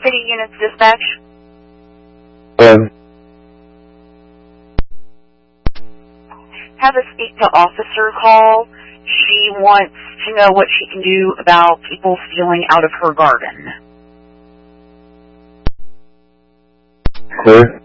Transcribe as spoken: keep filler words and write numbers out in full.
City Units Dispatch. Um, Have a speak to officer call. She wants to know what she can do about people stealing out of her garden. clear.